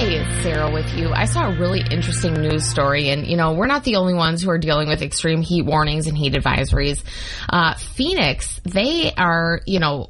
Hey, it's Sarah with you. I saw a really interesting news story, and, we're not the only ones who are dealing with extreme heat warnings and heat advisories. Phoenix, they are,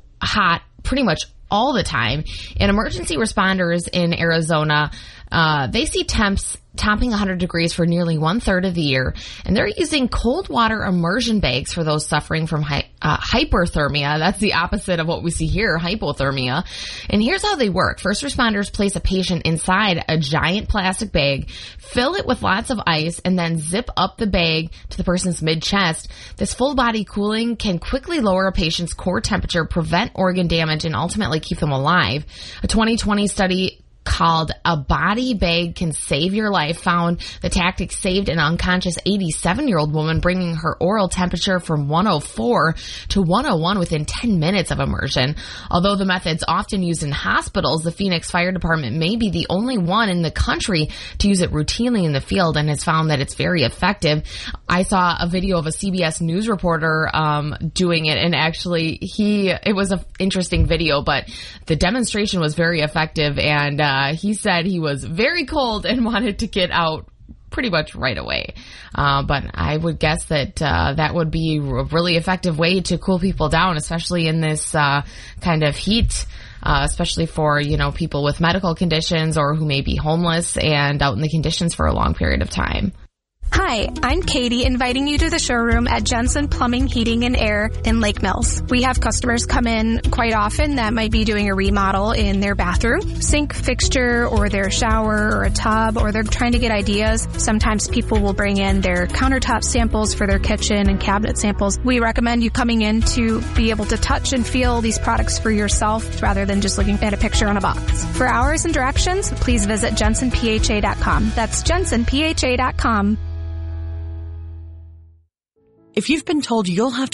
hot pretty much all the time, and emergency responders in Arizona, they see temps topping 100 degrees for nearly 1/3 of the year, and they're using cold water immersion bags for those suffering from hyperthermia. That's the opposite of what we see here, hypothermia. And here's how they work. First responders place a patient inside a giant plastic bag, fill it with lots of ice, and then zip up the bag to the person's mid-chest. This full body cooling can quickly lower a patient's core temperature, prevent organ damage, and ultimately keep them alive. A 2020 study called A Body Bag Can Save Your Life found the tactic saved an unconscious 87-year-old woman, bringing her oral temperature from 104 to 101 within 10 minutes of immersion. Although the method's often used in hospitals, the Phoenix Fire Department may be the only one in the country to use it routinely in the field and has found that it's very effective. I saw a video of a CBS News reporter doing it, and actually it was an interesting video, but the demonstration was very effective, and he said he was very cold and wanted to get out pretty much right away. But I would guess that that would be a really effective way to cool people down, especially in this kind of heat, especially for, people with medical conditions or who may be homeless and out in the conditions for a long period of time. Hi, I'm Katie, inviting you to the showroom at Jensen Plumbing, Heating, and Air in Lake Mills. We have customers come in quite often that might be doing a remodel in their bathroom, sink fixture, or their shower, or a tub, or they're trying to get ideas. Sometimes people will bring in their countertop samples for their kitchen and cabinet samples. We recommend you coming in to be able to touch and feel these products for yourself rather than just looking at a picture on a box. For hours and directions, please visit jensenpha.com. That's jensenpha.com. If you've been told you'll have to